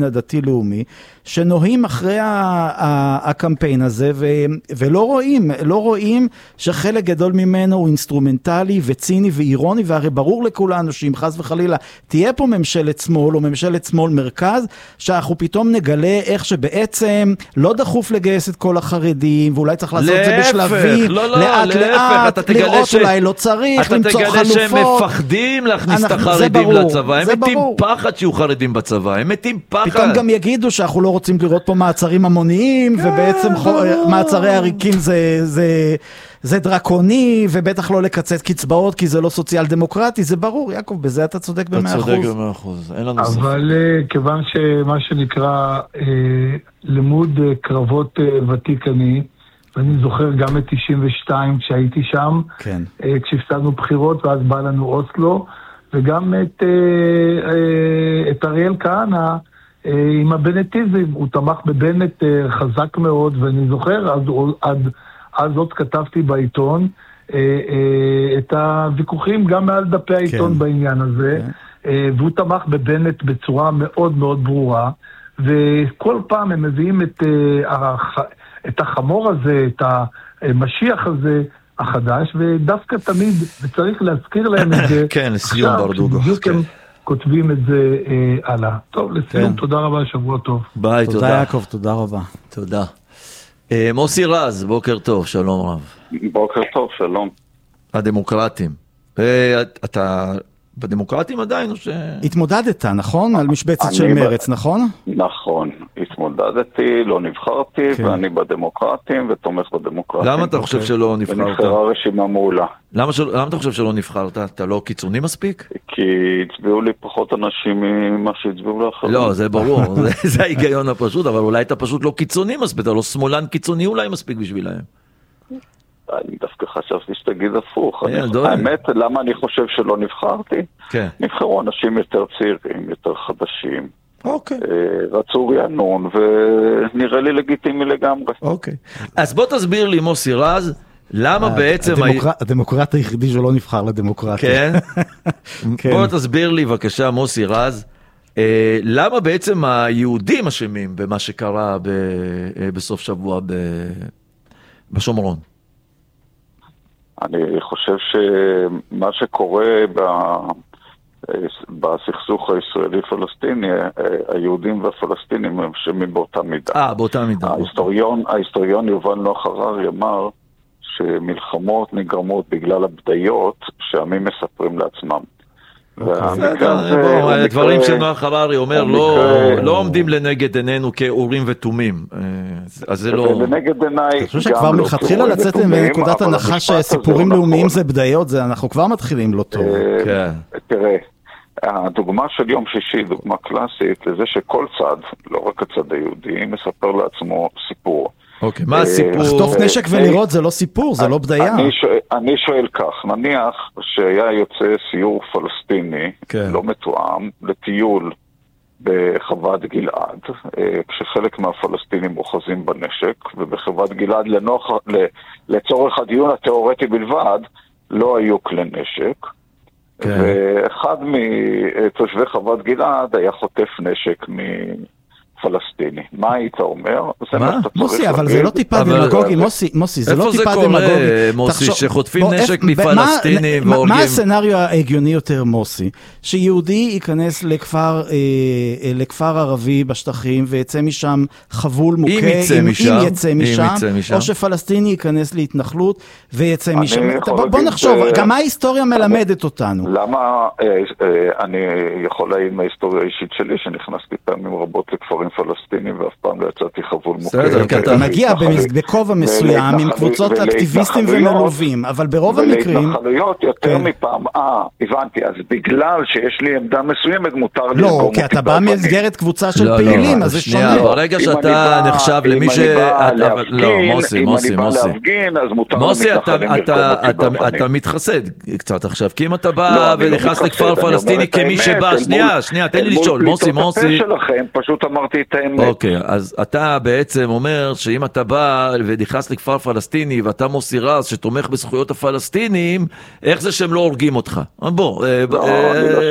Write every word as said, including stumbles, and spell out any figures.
הדתי-לאומי, שנוהים אחרי הקמפיין הזה, ולא רואים, לא רואים שחלק גדול ממנו הוא אינסטרומנטלי וציני ואירוני, והרי ברור לכולנו שאם חס וחלילה תהיה פה ממשלת שמאל או ממשלת שמאל מרכז, שאנחנו פתאום נגלה איך שבעצם לא דחוף לגייס את כל החרדים, ואולי צריך לעשות את זה בשלבים, לא, לא, לאט להפך, לאט, אתה לראות ש... אולי לא צריך, אתה למצוא חלופות. אתה תגלה שהם מפחדים להכניס את החרדים ברור, לצבא, הם מתים ברור. פחד שיהיו חרדים בצבא, הם מתים פחד. פתאום גם יגידו שאנחנו לא רוצים לראות פה מעצרים המוניים, כן, ובעצם חו... מעצרי הריקים זה... זה... זה דרקוני, ובטח לא לקצץ קצבאות, כי זה לא סוציאל דמוקרטי, זה ברור, יעקב, בזה אתה צודק במאה אחוז. אתה צודק במאה אחוז, אין לנו ספק. אבל כיוון שמה שנקרא לימוד קרבות ותיקני, ואני זוכר גם את תשעים ושתיים כשהייתי שם, כן. כשהפסדנו בחירות, ואז בא לנו אוסלו, וגם את, את אריאל כהנא, עם הבנטיזם, הוא תמך בבנט חזק מאוד, ואני זוכר, עד... עד אז עוד כתבתי בעיתון אה, אה, את הוויכוחים גם מעל דפי העיתון כן. בעניין הזה, כן. אה, והוא תמך בבנט בצורה מאוד מאוד ברורה, וכל פעם הם מביאים את, אה, הח, את החמור הזה, את המשיח הזה החדש, ודווקא תמיד, וצריך להזכיר להם את זה, כן, לסיום ברדוגו. בדיוק הם כותבים את זה אה, הלאה. טוב, לסיום, כן. תודה רבה, שבוע טוב. ביי, תודה. תודה יעקב, תודה רבה. תודה. מוסי רז, בוקר טוב, שלום רב. בוקר טוב, שלום. הדמוקרטים. אתה בדמוקרטים עדיין או ש... התמודדת, נכון? על משבצת של מרץ, נכון? נכון, התמודדתי, לא נבחרתי, ואני בדמוקרטים ותומך בדמוקרטים. למה אתה חושב שלא נבחרת? ונבחרה רשימה מעולה. למה אתה חושב שלא נבחרת? אתה לא קיצוני מספיק? כי הצביעו לי פחות אנשים ממה שהצביעו לאחרים. לא, זה ברור, זה ההיגיון הפשוט, אבל אולי אתה פשוט לא קיצוני מספיק, אתה לא שמאלן קיצוני אולי מספיק בשבילהם. אני דווקא חשבתי שתגיד הפוך. האמת, למה אני חושב שלא נבחרתי? נבחרו אנשים יותר צעירים, יותר חדשים. רצו רענון, ונראה לי לגיטימי לגמרי. אוקיי. אז בוא תסביר לי, מוסי רז, למה בעצם... הדמוקרט היחידי שלא נבחר לדמוקרטיה. כן? בוא תסביר לי, בבקשה, מוסי רז, למה בעצם היהודים אשמים במה שקרה בסוף שבוע בשומרון? אני חושב שמה שקורה בסכסוך הישראלי-פלסטיני, היהודים והפלסטינים הם אשמים באותה מידה. אה, באותה מידה. ההיסטוריון, ההיסטוריון יובל נוח הררי אמר שמלחמות נגרמות בגלל הבדיות שעמים מספרים לעצמם. דברים שנוח הררי אומר לא עומדים לנגד עינינו כאורים ותומים, אז זה לא... לנגד עיניי... אני חושב שכבר מלכתחילה לצאת מנקודת הנחה שסיפורים לאומיים זה בדיות, אנחנו כבר מתחילים לא טוב. תראה, הדוגמה של יום שישי, דוגמה קלאסית, לזה שכל צד, לא רק הצד היהודי, מספר לעצמו סיפור. אוקיי, מה הסיפור? לחטוף נשק ולראות זה לא סיפור, זה לא בדיה. אני שואל כך, נניח שהיה יוצא סיור פלסטיני, לא מתואם, לטיול בחוות גלעד, כשחלק מהפלסטינים אוחזים בנשק, ובחוות גלעד לצורך הדיון התיאורטי בלבד, לא היו כלי נשק, ואחד מתושבי חוות גלעד היה חוטף נשק מ... פלסטיני. מה היית אומר? מה? מוסי, אבל זה לא טיפה דמגוגי, מוסי, מוסי, זה לא טיפה דמגוגי. איפה זה קורה, מוסי, שחוטפים נשק מפלסטינים והורגים? מה הסצנריו ההגיוני יותר, מוסי? שיהודי ייכנס לכפר ערבי בשטחים ויצא משם חבול מוכה, אם יצא משם, או שפלסטיני ייכנס להתנחלות ויצא משם. בוא נחשוב, גם מה ההיסטוריה מלמדת אותנו? למה, אני יכול להעיד מההיסטוריה האישית שלי, שנכנסתי פעמים רבות לכפרים פלסטינים, ואף פעם לא יצאתי חבול מוכר. אתה מגיע בכובע מסוים עם קבוצות אקטיביסטים ומלווים, אבל ברוב המקרים... ולהתנחלויות יותר מפעם, אה, הבנתי, אז בגלל שיש לי עמדה מסוימת מותר לי... לא, כי אתה בא מסגרת קבוצה של פעילים, אז זה שונה. ברגע שאתה נחשב למי ש... לא, מוסי, מוסי, מוסי. מוסי, אתה מתחסד קצת עכשיו, כי אם אתה בא ונכנס לכפר פלסטיני כמי שבא, שנייה, שנייה, תן לי לשאול, מוסי, מוסי. פשוט אמרתי את האמת. אוקיי, אז אתה בעצם אומר שאם אתה בא ונכנס לכפר פלסטיני ואתה מוסי רז שתומך בזכויות הפלסטינים, איך זה שהם לא הורגים אותך? בוא,